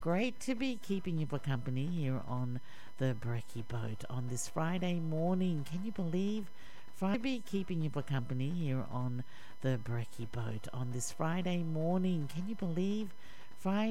Great to be keeping you for company here on the Brekkie Boat on this Friday morning. Can you believe Friday? To be keeping you for company here on the Brekkie Boat on this Friday morning. Can you believe Friday?